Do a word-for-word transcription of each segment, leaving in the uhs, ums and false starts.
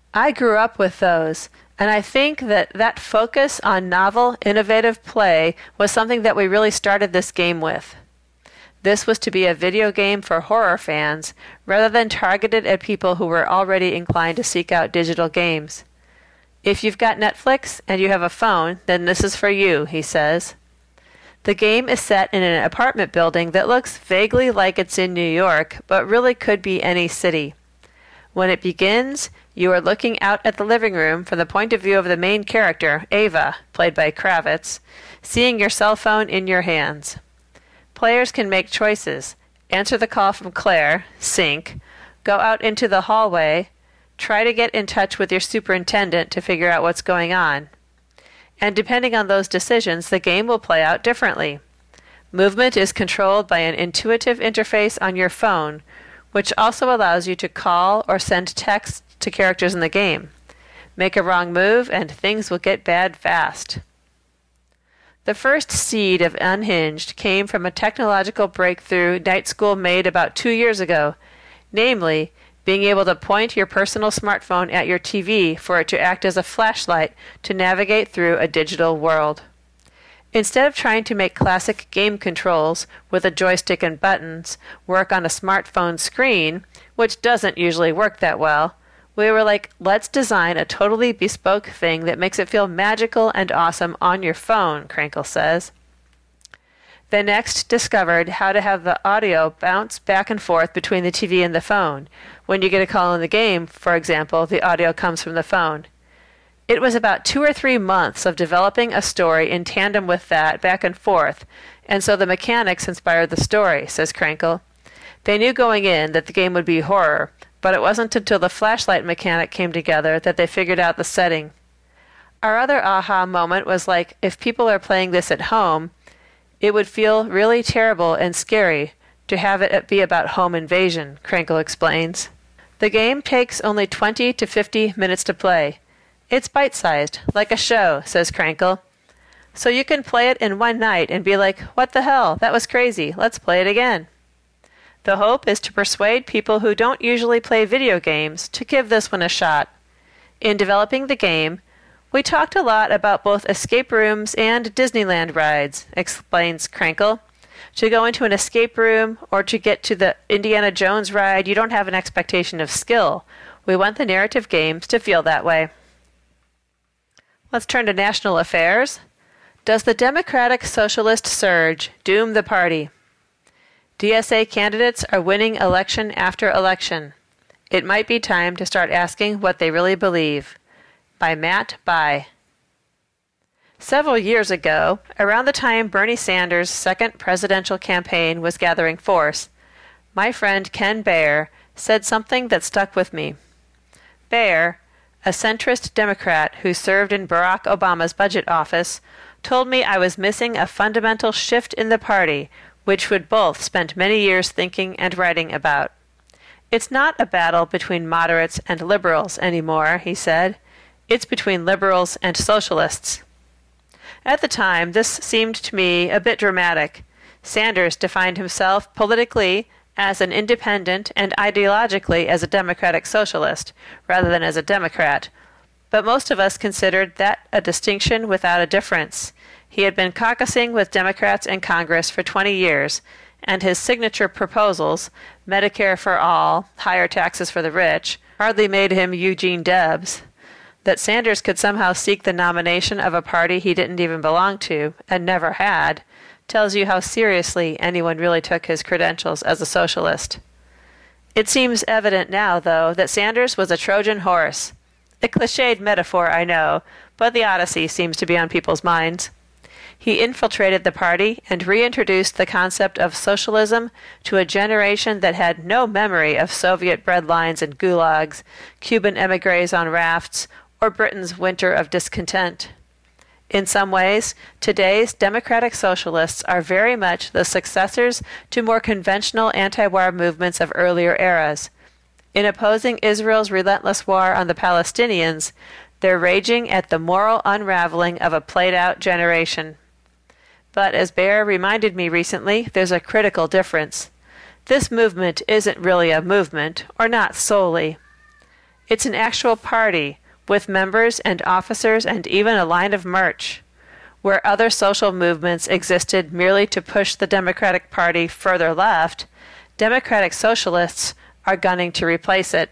I grew up with those, and I think that that focus on novel, innovative play was something that we really started this game with. This was to be a video game for horror fans, rather than targeted at people who were already inclined to seek out digital games. If you've got Netflix and you have a phone, then this is for you, he says. The game is set in an apartment building that looks vaguely like it's in New York, but really could be any city. When it begins, you are looking out at the living room from the point of view of the main character, Ava, played by Kravitz, seeing your cell phone in your hands. Players can make choices, answer the call from Claire, sync, go out into the hallway, try to get in touch with your superintendent to figure out what's going on. And depending on those decisions, the game will play out differently. Movement is controlled by an intuitive interface on your phone, which also allows you to call or send text to characters in the game. Make a wrong move and things will get bad fast. The first seed of Unhinged came from a technological breakthrough Night School made about two years ago, namely, being able to point your personal smartphone at your T V for it to act as a flashlight to navigate through a digital world. Instead of trying to make classic game controls with a joystick and buttons work on a smartphone screen, which doesn't usually work that well, we were like, let's design a totally bespoke thing that makes it feel magical and awesome on your phone, Krenkel says. They next discovered how to have the audio bounce back and forth between the T V and the phone. When you get a call in the game, for example, the audio comes from the phone. It was about two or three months of developing a story in tandem with that back and forth, and so the mechanics inspired the story, says Krenkel. They knew going in that the game would be horror, but it wasn't until the flashlight mechanic came together that they figured out the setting. Our other aha moment was like, if people are playing this at home, it would feel really terrible and scary to have it be about home invasion, Krenkel explains. The game takes only twenty to fifty minutes to play. It's bite-sized, like a show, says Krenkel. So you can play it in one night and be like, what the hell, that was crazy, let's play it again. The hope is to persuade people who don't usually play video games to give this one a shot. In developing the game, we talked a lot about both escape rooms and Disneyland rides, explains Krenkel. To go into an escape room or to get to the Indiana Jones ride, you don't have an expectation of skill. We want the narrative games to feel that way. Let's turn to national affairs. Does the Democratic Socialist surge doom the party? D S A candidates are winning election after election. It might be time to start asking what they really believe. By Matt Bai. Several years ago, around the time Bernie Sanders' second presidential campaign was gathering force, my friend Ken Baer said something that stuck with me. Baer, a centrist Democrat who served in Barack Obama's budget office, told me I was missing a fundamental shift in the party, which we'd both spent many years thinking and writing about. It's not a battle between moderates and liberals anymore, he said. It's between liberals and socialists. At the time, this seemed to me a bit dramatic. Sanders defined himself politically as an independent and ideologically as a democratic socialist, rather than as a Democrat. But most of us considered that a distinction without a difference. He had been caucusing with Democrats in Congress for twenty years, and his signature proposals, Medicare for all, higher taxes for the rich, hardly made him Eugene Debs. That Sanders could somehow seek the nomination of a party he didn't even belong to, and never had, tells you how seriously anyone really took his credentials as a socialist. It seems evident now, though, that Sanders was a Trojan horse. A cliched metaphor, I know, but the Odyssey seems to be on people's minds. He infiltrated the party and reintroduced the concept of socialism to a generation that had no memory of Soviet breadlines and gulags, Cuban emigres on rafts, or Britain's winter of discontent. In some ways, today's democratic socialists are very much the successors to more conventional anti-war movements of earlier eras. In opposing Israel's relentless war on the Palestinians, they're raging at the moral unraveling of a played-out generation. But as Baer reminded me recently, there's a critical difference. This movement isn't really a movement, or not solely. It's an actual party, with members and officers and even a line of merch. Where other social movements existed merely to push the Democratic Party further left, Democratic Socialists are gunning to replace it.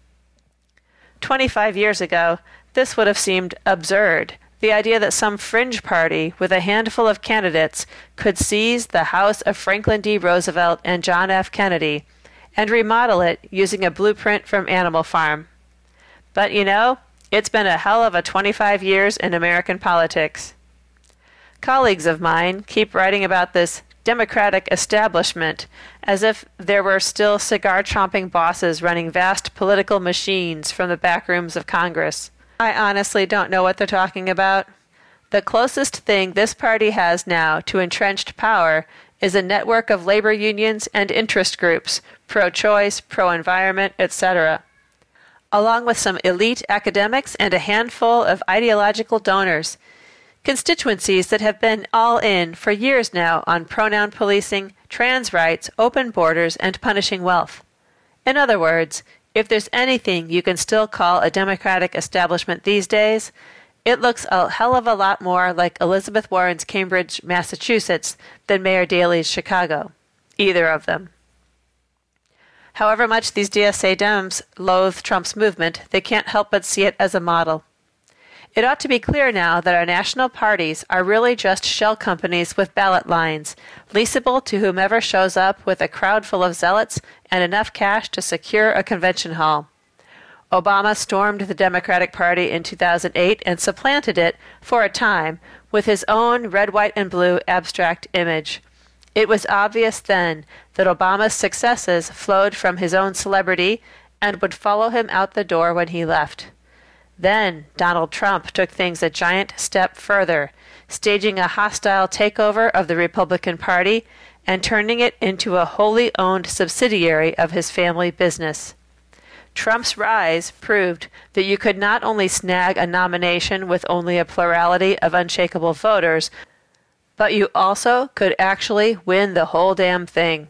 Twenty-five years ago, this would have seemed absurd. The idea that some fringe party with a handful of candidates could seize the house of Franklin D. Roosevelt and John F. Kennedy and remodel it using a blueprint from Animal Farm. But you know, it's been a hell of a twenty-five years in American politics. Colleagues of mine keep writing about this Democratic establishment as if there were still cigar-chomping bosses running vast political machines from the back rooms of Congress. I honestly don't know what they're talking about. The closest thing this party has now to entrenched power is a network of labor unions and interest groups, pro-choice, pro-environment, et cetera, along with some elite academics and a handful of ideological donors, constituencies that have been all in for years now on pronoun policing, trans rights, open borders, and punishing wealth. In other words, if there's anything you can still call a Democratic establishment these days, it looks a hell of a lot more like Elizabeth Warren's Cambridge, Massachusetts than Mayor Daley's Chicago. Either of them. However much these D S A Dems loathe Trump's movement, they can't help but see it as a model. It ought to be clear now that our national parties are really just shell companies with ballot lines, leasable to whomever shows up with a crowd full of zealots and enough cash to secure a convention hall. Obama stormed the Democratic Party in two thousand eight and supplanted it, for a time, with his own red, white, and blue abstract image. It was obvious then that Obama's successes flowed from his own celebrity and would follow him out the door when he left. Then Donald Trump took things a giant step further, staging a hostile takeover of the Republican Party and turning it into a wholly owned subsidiary of his family business. Trump's rise proved that you could not only snag a nomination with only a plurality of unshakable voters, but you also could actually win the whole damn thing.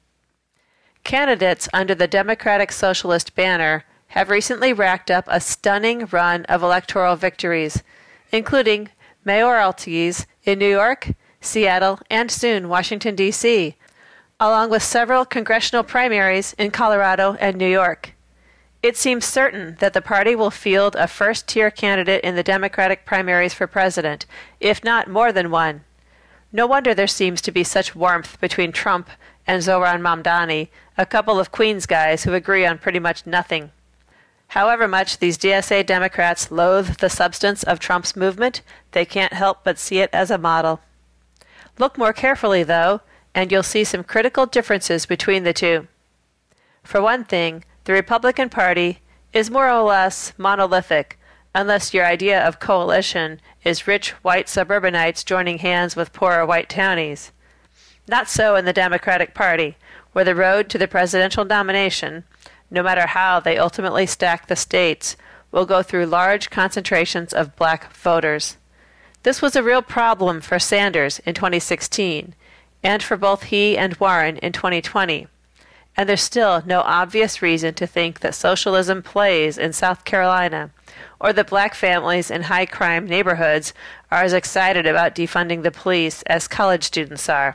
Candidates under the Democratic Socialist banner have recently racked up a stunning run of electoral victories, including mayoralties in New York, Seattle, and soon Washington, D C, along with several congressional primaries in Colorado and New York. It seems certain that the party will field a first-tier candidate in the Democratic primaries for president, if not more than one. No wonder there seems to be such warmth between Trump and Zohran Mamdani, a couple of Queens guys who agree on pretty much nothing. However much these D S A Democrats loathe the substance of Trump's movement, they can't help but see it as a model. Look more carefully, though, and you'll see some critical differences between the two. For one thing, the Republican Party is more or less monolithic, unless your idea of coalition is rich white suburbanites joining hands with poorer white townies. Not so in the Democratic Party, where the road to the presidential nomination, no matter how they ultimately stack the states, will go through large concentrations of black voters. This was a real problem for Sanders in twenty sixteen, and for both he and Warren in twenty twenty, and there's still no obvious reason to think that socialism plays in South Carolina, or that black families in high-crime neighborhoods are as excited about defunding the police as college students are.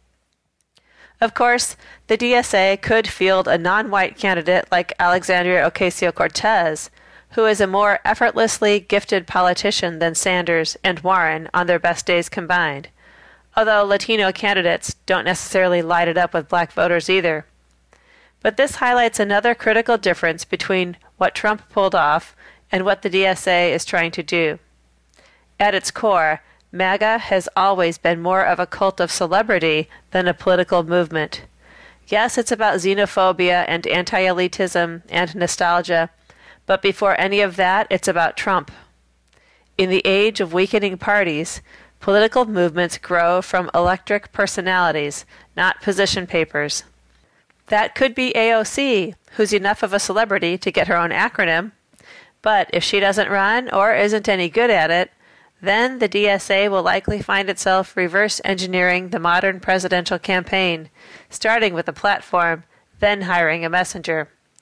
Of course, the D S A could field a non-white candidate like Alexandria Ocasio-Cortez, who is a more effortlessly gifted politician than Sanders and Warren on their best days combined, although Latino candidates don't necessarily light it up with black voters either. But this highlights another critical difference between what Trump pulled off and what the D S A is trying to do. At its core, MAGA has always been more of a cult of celebrity than a political movement. Yes, it's about xenophobia and anti-elitism and nostalgia, but before any of that, it's about Trump. In the age of weakening parties, political movements grow from electric personalities, not position papers. That could be A O C, who's enough of a celebrity to get her own acronym, but if she doesn't run or isn't any good at it, then the D S A will likely find itself reverse engineering the modern presidential campaign, starting with a platform, then hiring a messenger.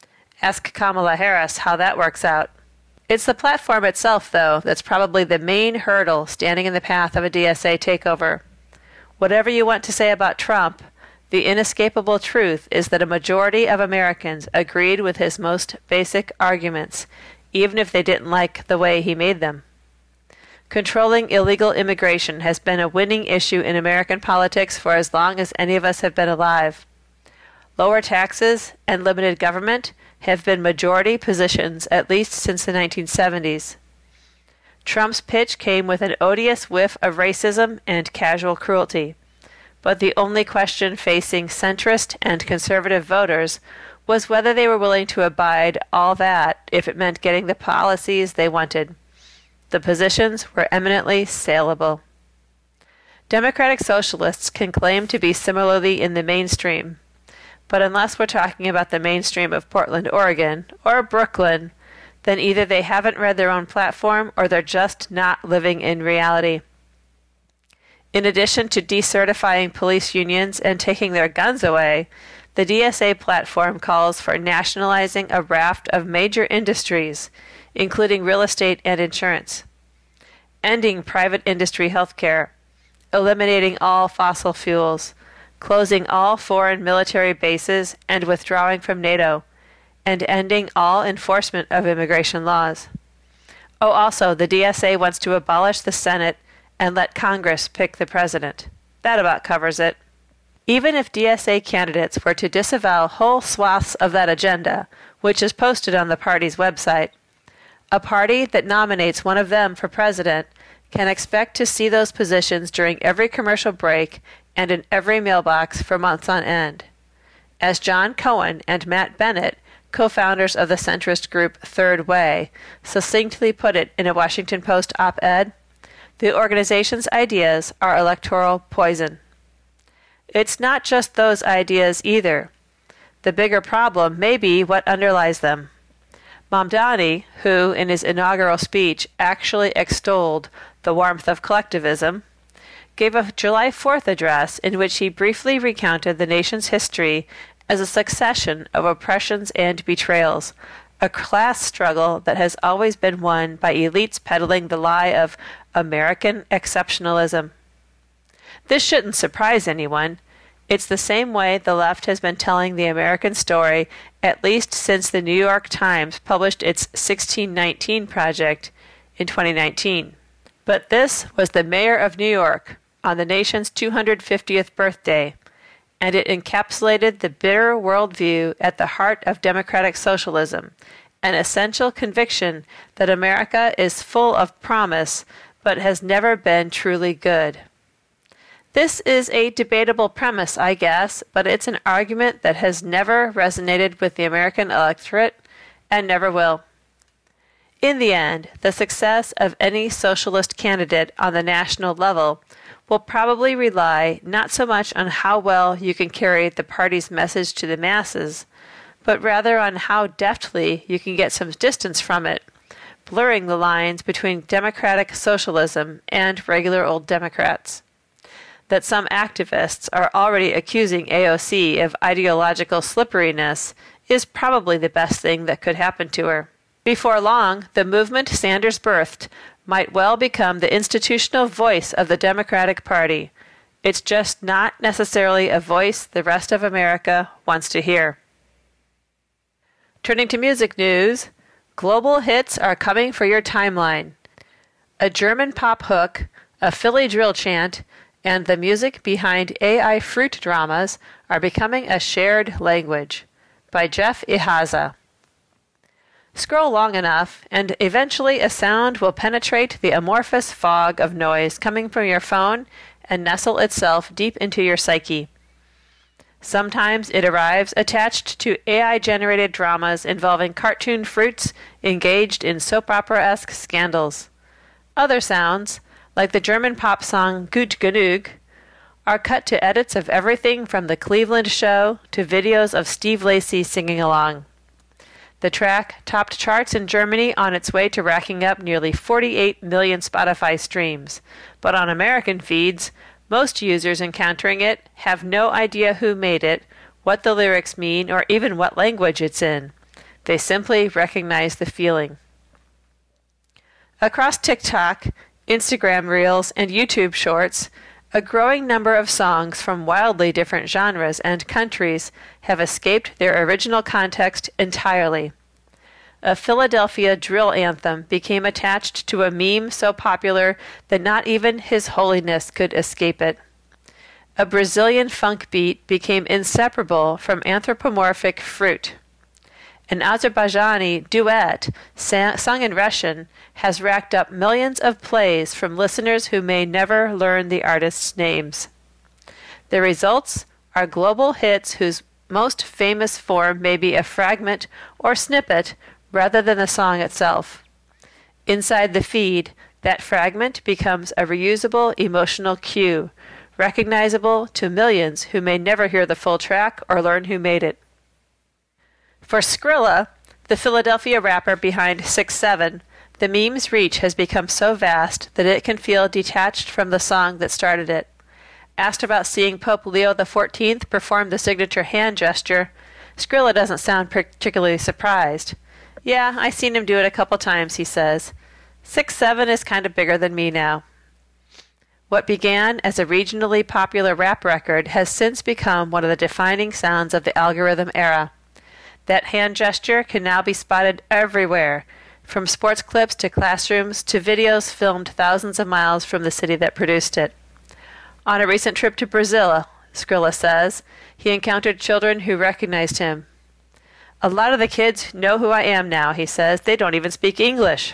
Ask Kamala Harris how that works out. It's the platform itself, though, that's probably the main hurdle standing in the path of a D S A takeover. Whatever you want to say about Trump, the inescapable truth is that a majority of Americans agreed with his most basic arguments, even if they didn't like the way he made them. Controlling illegal immigration has been a winning issue in American politics for as long as any of us have been alive. Lower taxes and limited government have been majority positions at least since the nineteen seventies. Trump's pitch came with an odious whiff of racism and casual cruelty, but the only question facing centrist and conservative voters was whether they were willing to abide all that if it meant getting the policies they wanted. The positions were eminently saleable. Democratic socialists can claim to be similarly in the mainstream, but unless we're talking about the mainstream of Portland, Oregon, or Brooklyn, then either they haven't read their own platform or they're just not living in reality. In addition to decertifying police unions and taking their guns away, the D S A platform calls for nationalizing a raft of major industries, including real estate and insurance, ending private industry health care, eliminating all fossil fuels, closing all foreign military bases and withdrawing from NATO, and ending all enforcement of immigration laws. Oh, also, the D S A wants to abolish the Senate and let Congress pick the president. That about covers it. Even if D S A candidates were to disavow whole swaths of that agenda, which is posted on the party's website, a party that nominates one of them for president can expect to see those positions during every commercial break and in every mailbox for months on end. As John Cohen and Matt Bennett, co-founders of the centrist group Third Way, succinctly put it in a Washington Post op-ed, the organization's ideas are electoral poison. It's not just those ideas either. The bigger problem may be what underlies them. Mamdani, who in his inaugural speech actually extolled the warmth of collectivism, gave a July fourth address in which he briefly recounted the nation's history as a succession of oppressions and betrayals, a class struggle that has always been won by elites peddling the lie of American exceptionalism. This shouldn't surprise anyone. It's the same way the left has been telling the American story at least since the New York Times published its sixteen nineteen project in twenty nineteen. But this was the mayor of New York on the nation's two hundred fiftieth birthday, and it encapsulated the bitter worldview at the heart of democratic socialism, an essential conviction that America is full of promise but has never been truly good. This is a debatable premise, I guess, but it's an argument that has never resonated with the American electorate and never will. In the end, the success of any socialist candidate on the national level will probably rely not so much on how well you can carry the party's message to the masses, but rather on how deftly you can get some distance from it, blurring the lines between democratic socialism and regular old Democrats. That some activists are already accusing A O C of ideological slipperiness is probably the best thing that could happen to her. Before long, the movement Sanders birthed might well become the institutional voice of the Democratic Party. It's just not necessarily a voice the rest of America wants to hear. Turning to music news, global hits are coming for your timeline. A German pop hook, a Philly drill chant, and the music behind A I fruit dramas are becoming a shared language. By Jeff Ihaza. Scroll long enough, and eventually a sound will penetrate the amorphous fog of noise coming from your phone and nestle itself deep into your psyche. Sometimes it arrives attached to A I-generated dramas involving cartoon fruits engaged in soap opera-esque scandals. Other sounds, like the German pop song Gut Genug, are cut to edits of everything from The Cleveland Show to videos of Steve Lacy singing along. The track topped charts in Germany on its way to racking up nearly forty-eight million Spotify streams, but on American feeds, most users encountering it have no idea who made it, what the lyrics mean, or even what language it's in. They simply recognize the feeling. Across TikTok, Instagram Reels, and YouTube Shorts, a growing number of songs from wildly different genres and countries have escaped their original context entirely. A Philadelphia drill anthem became attached to a meme so popular that not even His Holiness could escape it. A Brazilian funk beat became inseparable from anthropomorphic fruit. An Azerbaijani duet, sang, sung in Russian, has racked up millions of plays from listeners who may never learn the artists' names. The results are global hits whose most famous form may be a fragment or snippet rather than the song itself. Inside the feed, that fragment becomes a reusable emotional cue, recognizable to millions who may never hear the full track or learn who made it. For Skrilla, the Philadelphia rapper behind six seven, the meme's reach has become so vast that it can feel detached from the song that started it. Asked about seeing Pope Leo the fourteenth perform the signature hand gesture, Skrilla doesn't sound particularly surprised. Yeah, I seen him do it a couple times, he says. six seven is kind of bigger than me now. What began as a regionally popular rap record has since become one of the defining sounds of the algorithm era. That hand gesture can now be spotted everywhere, from sports clips to classrooms to videos filmed thousands of miles from the city that produced it. On a recent trip to Brazil, Skrilla says, he encountered children who recognized him. A lot of the kids know who I am now, he says. They don't even speak English.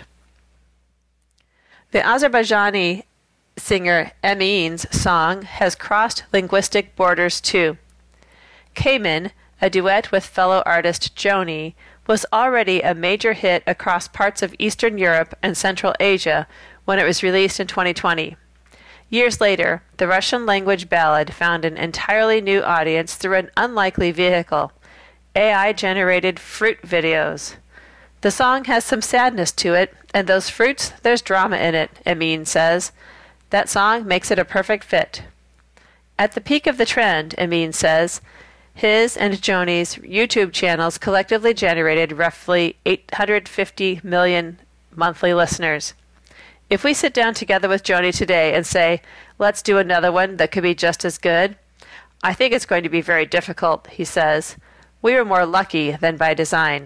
The Azerbaijani singer Emin's song has crossed linguistic borders too. Cayman, a duet with fellow artist Joni, was already a major hit across parts of Eastern Europe and Central Asia when it was released in twenty twenty. Years later, the Russian-language ballad found an entirely new audience through an unlikely vehicle, A I-generated fruit videos. The song has some sadness to it, and those fruits, there's drama in it, Emin says. That song makes it a perfect fit. At the peak of the trend, Emin says, his and Joni's YouTube channels collectively generated roughly eight hundred fifty million monthly listeners. If we sit down together with Joni today and say, let's do another one that could be just as good, I think it's going to be very difficult, he says. We were more lucky than by design.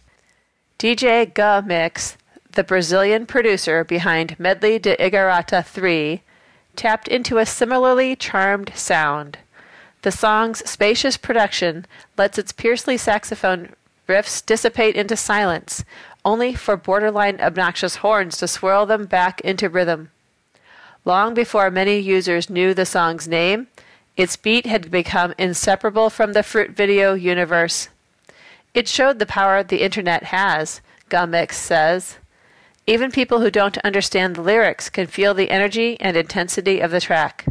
D J Ga Mix, the Brazilian producer behind Medley de Igarata three, tapped into a similarly charmed sound. The song's spacious production lets its piercely saxophone riffs dissipate into silence, only for borderline obnoxious horns to swirl them back into rhythm. Long before many users knew the song's name, its beat had become inseparable from the fruit video universe. It showed the power the internet has, Ga Mix says. Even people who don't understand the lyrics can feel the energy and intensity of the track.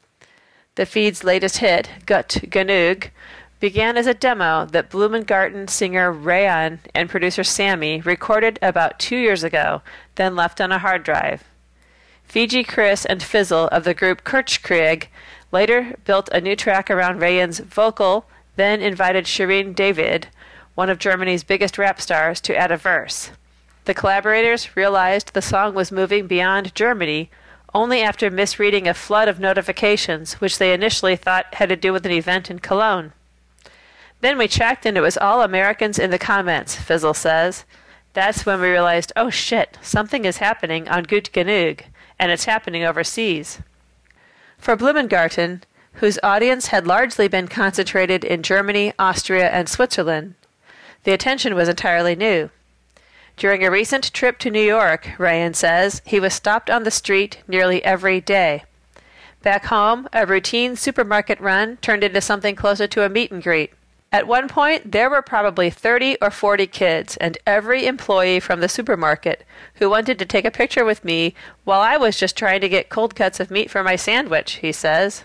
The feed's latest hit, Gut Genug, began as a demo that Blumengarten singer Rayan and producer Sammy recorded about two years ago, then left on a hard drive. Fiji Chris and Fizzle of the group Kirchkrieg later built a new track around Rayan's vocal, then invited Shirin David, one of Germany's biggest rap stars, to add a verse. The collaborators realized the song was moving beyond Germany only after misreading a flood of notifications which they initially thought had to do with an event in Cologne. Then we checked and it was all Americans in the comments, Fizzle says. That's when we realized, oh shit, something is happening on Gut Genug, and it's happening overseas. For Blumengarten, whose audience had largely been concentrated in Germany, Austria, and Switzerland, the attention was entirely new. During a recent trip to New York, Rayan says, he was stopped on the street nearly every day. Back home, a routine supermarket run turned into something closer to a meet and greet. At one point, there were probably thirty or forty kids and every employee from the supermarket who wanted to take a picture with me while I was just trying to get cold cuts of meat for my sandwich, he says.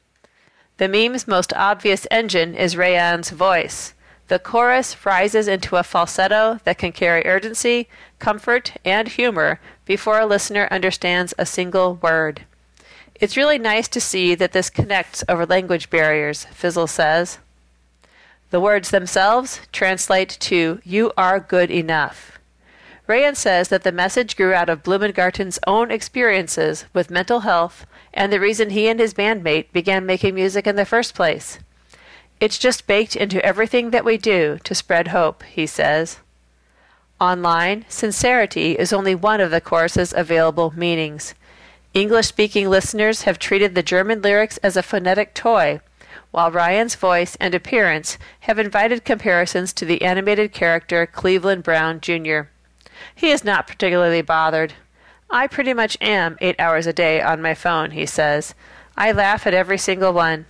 The meme's most obvious engine is Rayan's voice. The chorus rises into a falsetto that can carry urgency, comfort, and humor before a listener understands a single word. It's really nice to see that this connects over language barriers, Fizzle says. The words themselves translate to, "You are good enough." Rayan says that the message grew out of Blumengarten's own experiences with mental health and the reason he and his bandmate began making music in the first place. "It's just baked into everything that we do to spread hope," he says. Online, sincerity is only one of the chorus's available meanings. English-speaking listeners have treated the German lyrics as a phonetic toy, while Ryan's voice and appearance have invited comparisons to the animated character Cleveland Brown Junior He is not particularly bothered. "I pretty much am eight hours a day on my phone," he says. "I laugh at every single one."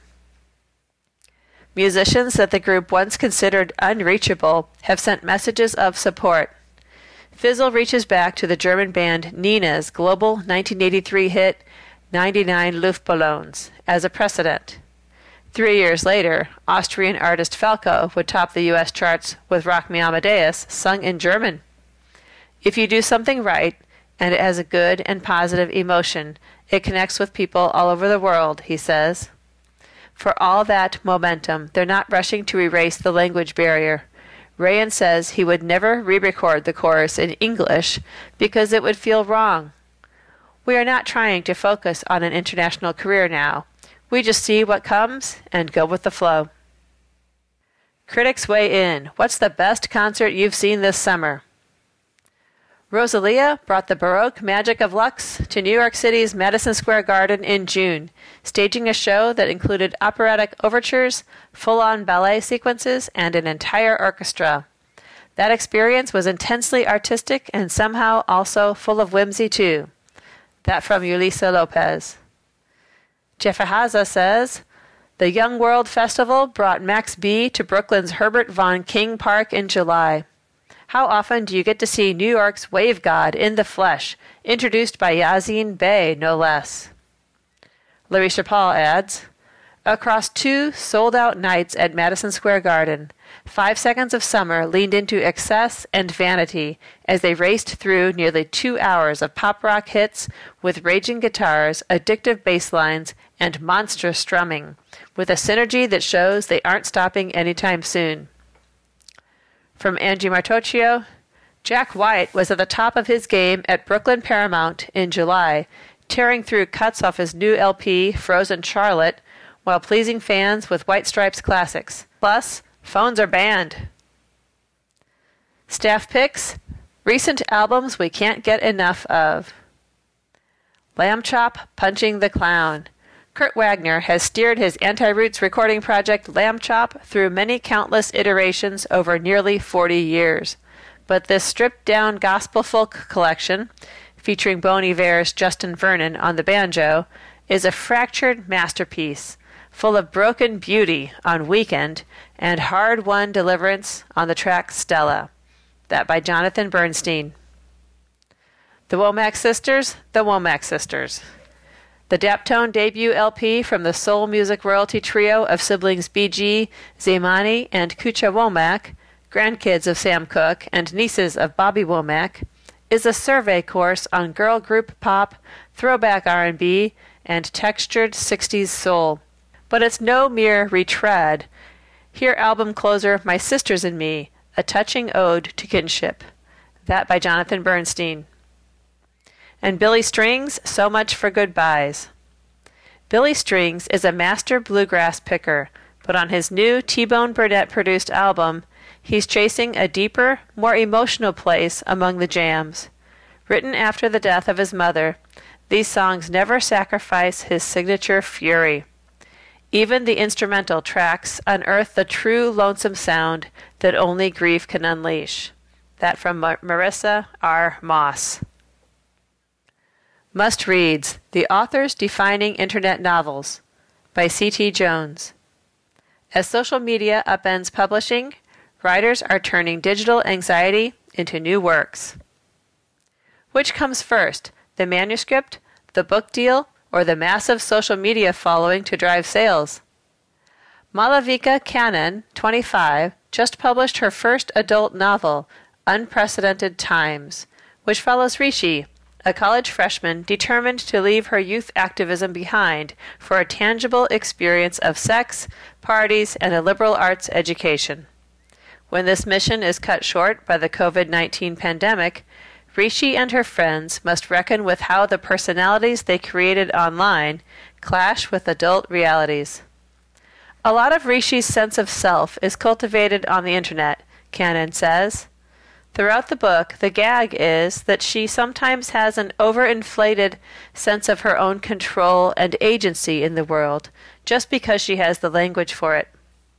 Musicians that the group once considered unreachable have sent messages of support. Fizzle reaches back to the German band Nina's global nineteen eighty-three hit ninety-nine Luftballons as a precedent. Three years later, Austrian artist Falco would top the U S charts with Rock Me Amadeus, sung in German. If you do something right, and it has a good and positive emotion, it connects with people all over the world, he says. For all that momentum, they're not rushing to erase the language barrier. Rayan says he would never re-record the chorus in English because it would feel wrong. "We are not trying to focus on an international career now. We just see what comes and go with the flow." Critics weigh in. What's the best concert you've seen this summer? Rosalia brought the Baroque magic of Lux to New York City's Madison Square Garden in June, staging a show that included operatic overtures, full-on ballet sequences, and an entire orchestra. That experience was intensely artistic and somehow also full of whimsy, too. That from Yulisa Lopez. Jeffrey Haza says, "The Young World Festival brought Max B to Brooklyn's Herbert von King Park in July. How often do you get to see New York's wave god in the flesh, introduced by Yazine Bey, no less?" Larisha Paul adds, "Across two sold-out nights at Madison Square Garden, Five Seconds of Summer leaned into excess and vanity as they raced through nearly two hours of pop rock hits with raging guitars, addictive bass lines, and monstrous strumming, with a synergy that shows they aren't stopping anytime soon." From Angie Martocchio, Jack White was at the top of his game at Brooklyn Paramount in July, tearing through cuts off his new L P, Frozen Charlotte, while pleasing fans with White Stripes classics. Plus, phones are banned. Staff picks, recent albums we can't get enough of. Lamb Chop Punching the Clown. Kurt Wagner has steered his Anti-Roots recording project Lamb Chop through many countless iterations over nearly forty years. But this stripped-down gospel folk collection, featuring Bon Iver's Justin Vernon on the banjo, is a fractured masterpiece, full of broken beauty on Weekend and hard-won deliverance on the track Stella. That by Jonathan Bernstein. The Womack Sisters, the Womack Sisters. The Daptone debut L P from the soul music royalty trio of siblings B G, Zaymani, and Kucha Womack, grandkids of Sam Cooke and nieces of Bobby Womack, is a survey course on girl group pop, throwback R and B, and textured sixties soul. But it's no mere retread. Hear album closer My Sisters and Me, a touching ode to kinship. That by Jonathan Bernstein. And Billy Strings, So Much for Goodbyes. Billy Strings is a master bluegrass picker, but on his new T-Bone Burnett-produced album, he's chasing a deeper, more emotional place among the jams. Written after the death of his mother, these songs never sacrifice his signature fury. Even the instrumental tracks unearth the true lonesome sound that only grief can unleash. That from Mar- Marissa R. Moss. Must Reads, The Authors Defining Internet Novels by C T Jones. As social media upends publishing, writers are turning digital anxiety into new works. Which comes first, the manuscript, the book deal, or the massive social media following to drive sales? Malavika Kannan, twenty-five, just published her first adult novel, Unprecedented Times, which follows Rishi, a college freshman determined to leave her youth activism behind for a tangible experience of sex, parties, and a liberal arts education. When this mission is cut short by the COVID nineteen pandemic, Rishi and her friends must reckon with how the personalities they created online clash with adult realities. A lot of Rishi's sense of self is cultivated on the internet, Cannon says. Throughout the book, the gag is that she sometimes has an overinflated sense of her own control and agency in the world, just because she has the language for it.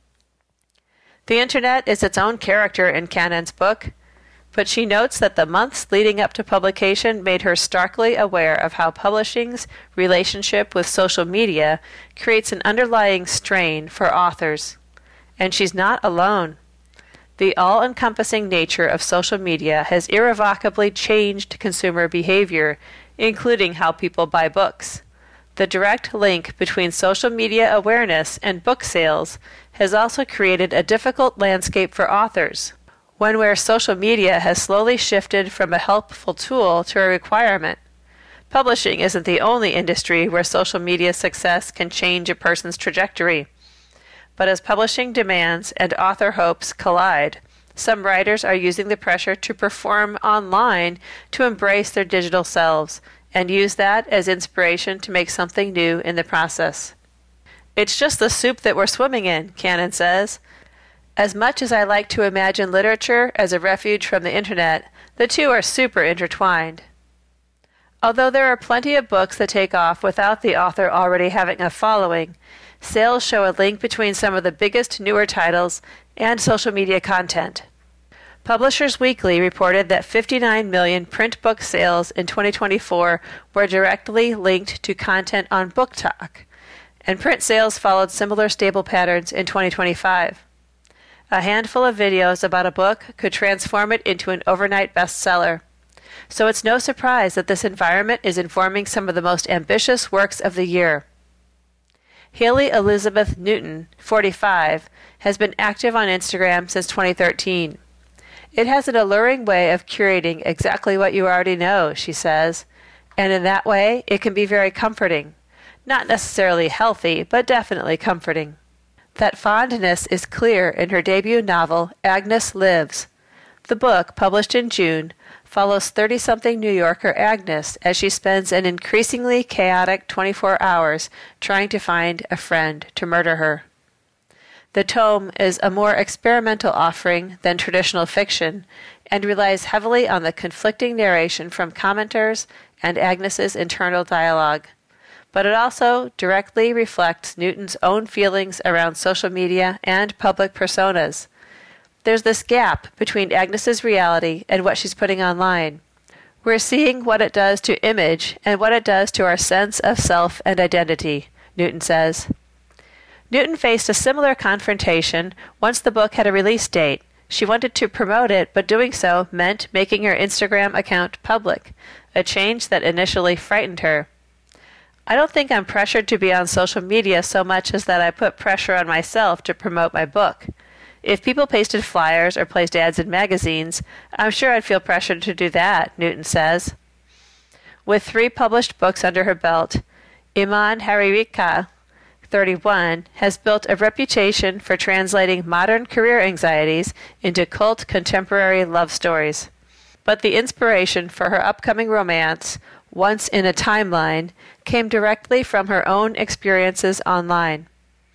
The internet is its own character in Cannon's book, but she notes that the months leading up to publication made her starkly aware of how publishing's relationship with social media creates an underlying strain for authors. And she's not alone. The all-encompassing nature of social media has irrevocably changed consumer behavior, including how people buy books. The direct link between social media awareness and book sales has also created a difficult landscape for authors, one where social media has slowly shifted from a helpful tool to a requirement. Publishing isn't the only industry where social media success can change a person's trajectory. But as publishing demands and author hopes collide, some writers are using the pressure to perform online to embrace their digital selves and use that as inspiration to make something new in the process. It's just the soup that we're swimming in, Cannon says. As much as I like to imagine literature as a refuge from the internet, the two are super intertwined. Although there are plenty of books that take off without the author already having a following, sales show a link between some of the biggest newer titles and social media content. Publishers Weekly reported that fifty-nine million print book sales in twenty twenty-four were directly linked to content on BookTok, and print sales followed similar stable patterns in twenty twenty-five. A handful of videos about a book could transform it into an overnight bestseller. So it's no surprise that this environment is informing some of the most ambitious works of the year. Haley Elizabeth Newton, forty-five, has been active on Instagram since twenty thirteen. It has an alluring way of curating exactly what you already know, she says, and in that way it can be very comforting. Not necessarily healthy, but definitely comforting. That fondness is clear in her debut novel, Agnes Lives. The book, published in June, follows thirty-something New Yorker Agnes as she spends an increasingly chaotic twenty-four hours trying to find a friend to murder her. The tome is a more experimental offering than traditional fiction and relies heavily on the conflicting narration from commenters and Agnes's internal dialogue. But it also directly reflects Newton's own feelings around social media and public personas. There's this gap between Agnes's reality and what she's putting online. We're seeing what it does to image and what it does to our sense of self and identity, Newton says. Newton faced a similar confrontation once the book had a release date. She wanted to promote it, but doing so meant making her Instagram account public, a change that initially frightened her. I don't think I'm pressured to be on social media so much as that I put pressure on myself to promote my book. If people pasted flyers or placed ads in magazines, I'm sure I'd feel pressured to do that, Newton says. With three published books under her belt, Iman Haririka, thirty-one, has built a reputation for translating modern career anxieties into cult contemporary love stories. But the inspiration for her upcoming romance, Once in a Timeline, came directly from her own experiences online.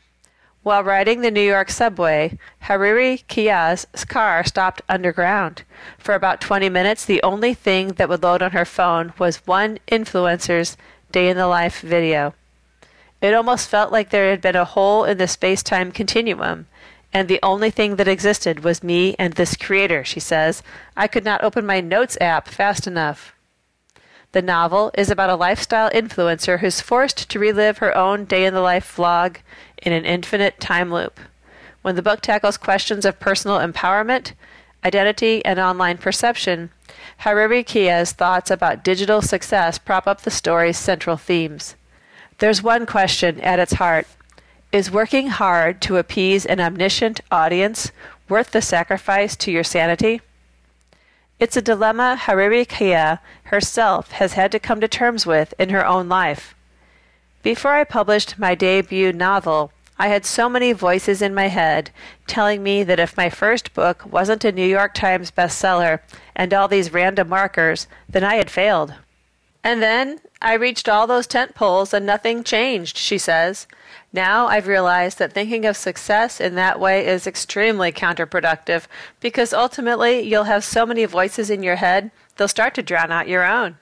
While riding the New York subway, Hariri Kia's car stopped underground. For about twenty minutes, the only thing that would load on her phone was one influencer's day-in-the-life video. It almost felt like there had been a hole in the space-time continuum, and the only thing that existed was me and this creator, she says. I could not open my Notes app fast enough. The novel is about a lifestyle influencer who's forced to relive her own day-in-the-life vlog in an infinite time loop. When the book tackles questions of personal empowerment, identity, and online perception, Hariri Kia's thoughts about digital success prop up the story's central themes. There's one question at its heart. Is working hard to appease an omniscient audience worth the sacrifice to your sanity? It's a dilemma Hariri Kaya herself has had to come to terms with in her own life. Before I published my debut novel, I had so many voices in my head telling me that if my first book wasn't a New York Times bestseller and all these random markers, then I had failed. And then I reached all those tent poles and nothing changed, she says. Now I've realized that thinking of success in that way is extremely counterproductive because ultimately you'll have so many voices in your head, they'll start to drown out your own.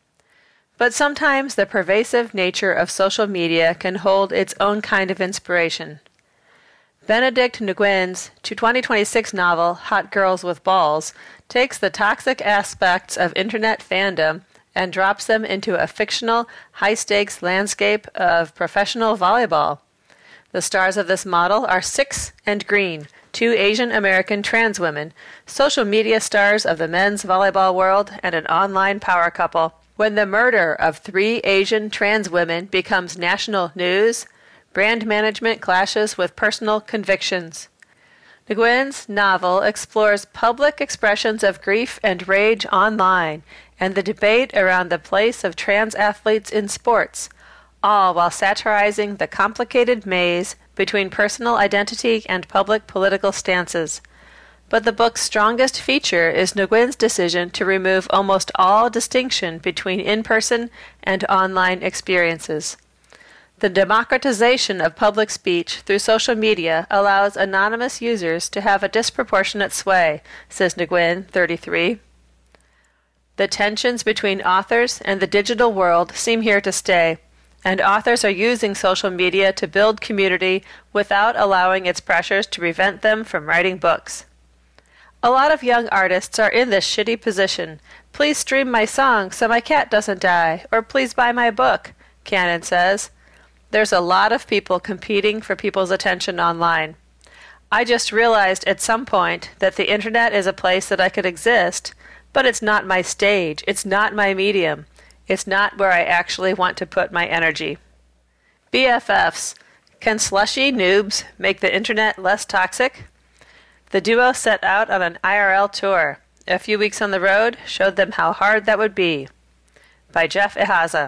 But sometimes the pervasive nature of social media can hold its own kind of inspiration. Benedict Nguyen's twenty twenty-six novel, Hot Girls with Balls, takes the toxic aspects of internet fandom and drops them into a fictional, high-stakes landscape of professional volleyball. The stars of this model are Six and Green, two Asian American trans women, social media stars of the men's volleyball world and an online power couple. When the murder of three Asian trans women becomes national news, brand management clashes with personal convictions. Nguyen's novel explores public expressions of grief and rage online and the debate around the place of trans athletes in sports, all while satirizing the complicated maze between personal identity and public political stances. But the book's strongest feature is Nguyen's decision to remove almost all distinction between in-person and online experiences. The democratization of public speech through social media allows anonymous users to have a disproportionate sway, says Nguyen, thirty-three. The tensions between authors and the digital world seem here to stay, and authors are using social media to build community without allowing its pressures to prevent them from writing books. A lot of young artists are in this shitty position. Please stream my song so my cat doesn't die, or please buy my book, Cannon says. There's a lot of people competing for people's attention online. I just realized at some point that the internet is a place that I could exist, but it's not my stage, it's not my medium. It's not where I actually want to put my energy. B F Fs. Can slushy noobs make the internet less toxic? The duo set out on an I R L tour. A few weeks on the road showed them how hard that would be. By Jeff Ihaza.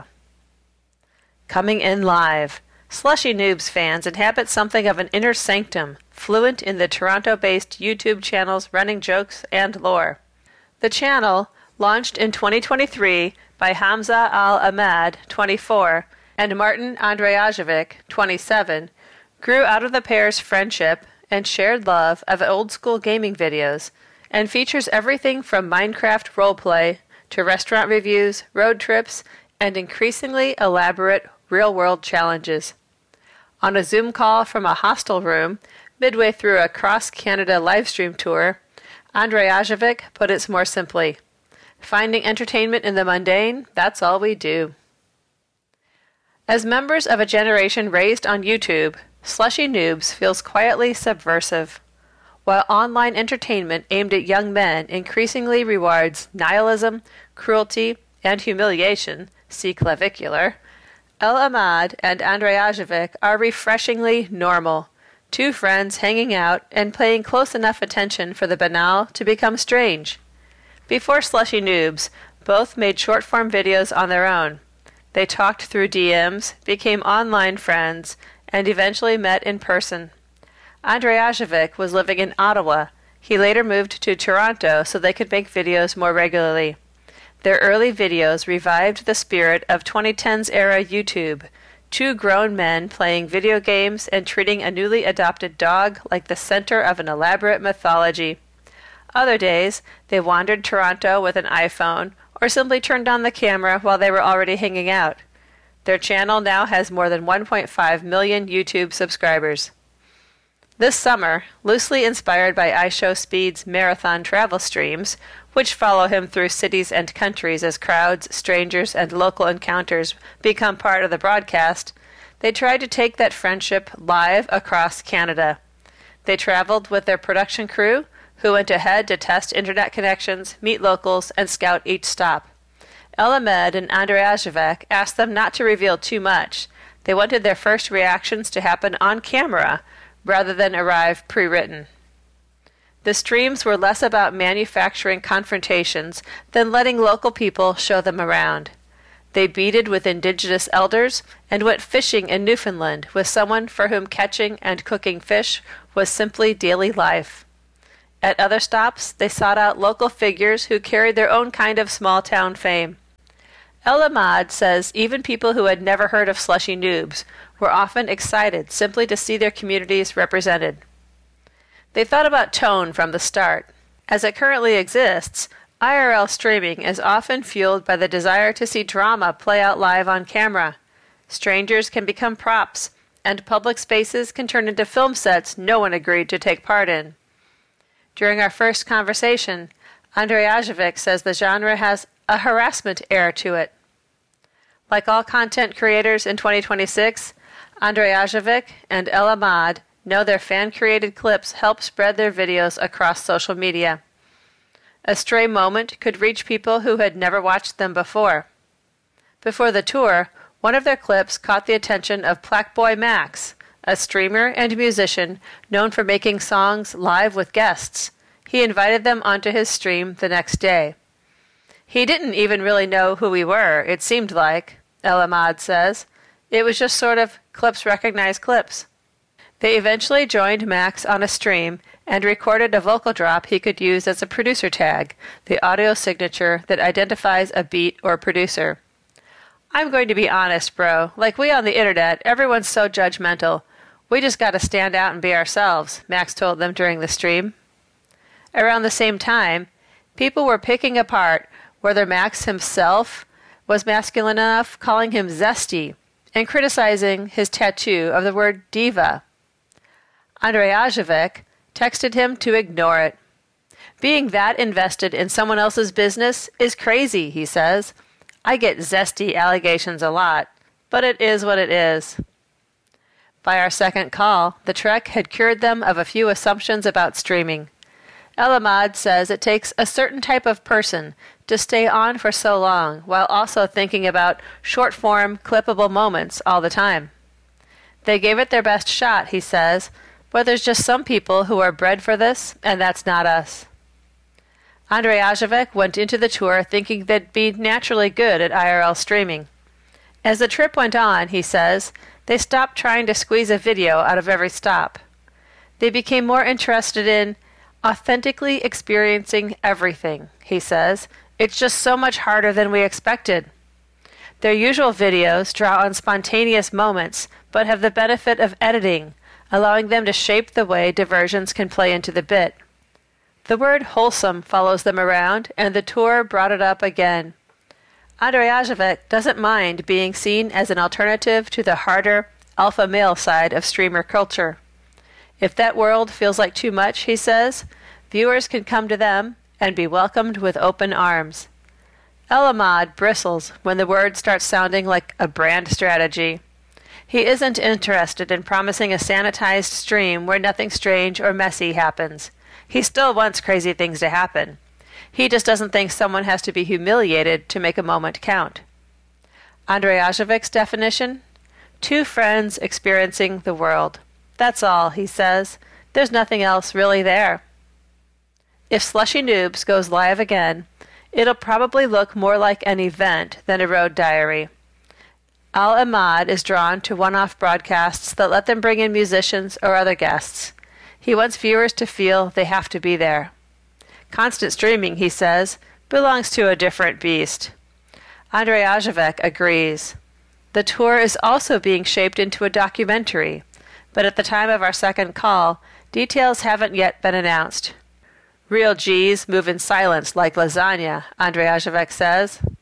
Coming in live. Slushy Noobs fans inhabit something of an inner sanctum, fluent in the Toronto-based YouTube channel's running jokes and lore. The channel, launched in twenty twenty-three by Hamza Al-Ahmad, twenty-four, and Martin Andrejavic, twenty-seven, grew out of the pair's friendship and shared love of old-school gaming videos, and features everything from Minecraft roleplay to restaurant reviews, road trips, and increasingly elaborate real-world challenges. On a Zoom call from a hostel room, midway through a cross-Canada livestream tour, Andrejavic put it more simply, finding entertainment in the mundane, that's all we do. As members of a generation raised on YouTube, Slushy Noobs feels quietly subversive. While online entertainment aimed at young men increasingly rewards nihilism, cruelty, and humiliation, see clavicular, El-Ahmad and Andrejavic are refreshingly normal, two friends hanging out and paying close enough attention for the banal to become strange. Before Slushy Noobs, both made short-form videos on their own. They talked through D Ms, became online friends, and eventually met in person. Andrejavic was living in Ottawa. He later moved to Toronto so they could make videos more regularly. Their early videos revived the spirit of twenty tens era YouTube, two grown men playing video games and treating a newly adopted dog like the center of an elaborate mythology. Other days, they wandered Toronto with an iPhone, or simply turned on the camera while they were already hanging out. Their channel now has more than one point five million YouTube subscribers. This summer, loosely inspired by iShowSpeed's marathon travel streams, which follow him through cities and countries as crowds, strangers, and local encounters become part of the broadcast, they tried to take that friendship live across Canada. They traveled with their production crew, who went ahead to test internet connections, meet locals, and scout each stop. El-Ahmad and Andrejavic asked them not to reveal too much. They wanted their first reactions to happen on camera, rather than arrive pre-written. The streams were less about manufacturing confrontations than letting local people show them around. They beaded with indigenous elders and went fishing in Newfoundland with someone for whom catching and cooking fish was simply daily life. At other stops, they sought out local figures who carried their own kind of small-town fame. El Ahmad says even people who had never heard of Slushy Noobs were often excited simply to see their communities represented. They thought about tone from the start. As it currently exists, I R L streaming is often fueled by the desire to see drama play out live on camera. Strangers can become props, and public spaces can turn into film sets no one agreed to take part in. During our first conversation, Andrei Ajovic says the genre has a harassment air to it. Like all content creators in twenty twenty-six, Andrei Ajovic and El Ahmad know their fan-created clips help spread their videos across social media. A stray moment could reach people who had never watched them before. Before the tour, one of their clips caught the attention of Plaqueboy Max, a streamer and musician known for making songs live with guests. He invited them onto his stream the next day. He didn't even really know who we were, it seemed like, El Ahmad says. It was just sort of clips recognize clips. They eventually joined Max on a stream and recorded a vocal drop he could use as a producer tag, the audio signature that identifies a beat or producer. I'm going to be honest, bro. Like we on the internet, everyone's so judgmental. We just gotta stand out and be ourselves, Max told them during the stream. Around the same time, people were picking apart whether Max himself was masculine enough, calling him zesty, and criticizing his tattoo of the word diva. Andrei Ajovic texted him to ignore it. Being that invested in someone else's business is crazy, he says. I get zesty allegations a lot, but it is what it is. By our second call, the trek had cured them of a few assumptions about streaming. El Ahmad says it takes a certain type of person to stay on for so long while also thinking about short-form, clippable moments all the time. They gave it their best shot, he says, but there's just some people who are bred for this, and that's not us. Andrei Ajovic went into the tour thinking they'd be naturally good at I R L streaming. As the trip went on, he says, they stopped trying to squeeze a video out of every stop. They became more interested in authentically experiencing everything, he says. It's just so much harder than we expected. Their usual videos draw on spontaneous moments, but have the benefit of editing, allowing them to shape the way diversions can play into the bit. The word wholesome follows them around, and the tour brought it up again. Andrei Ajovic doesn't mind being seen as an alternative to the harder, alpha male side of streamer culture. If that world feels like too much, he says, viewers can come to them and be welcomed with open arms. El Ahmad bristles when the word starts sounding like a brand strategy. He isn't interested in promising a sanitized stream where nothing strange or messy happens. He still wants crazy things to happen. He just doesn't think someone has to be humiliated to make a moment count. Andrei Ajovic's definition? Two friends experiencing the world. That's all, he says. There's nothing else really there. If Slushy Noobs goes live again, it'll probably look more like an event than a road diary. El Ahmad is drawn to one-off broadcasts that let them bring in musicians or other guests. He wants viewers to feel they have to be there. Constant streaming, he says, belongs to a different beast. Andrei Ajovic agrees. The tour is also being shaped into a documentary, but at the time of our second call, details haven't yet been announced. Real G's move in silence like lasagna, Andrei Ajovic says.